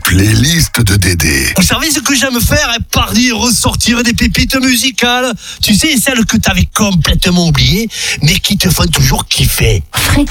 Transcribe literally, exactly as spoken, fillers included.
playlist de Dédé. Vous savez ce que j'aime faire? Parler, ressortir des pépites musicales. Tu sais, celles que t'avais complètement oubliées, mais qui te font toujours kiffer.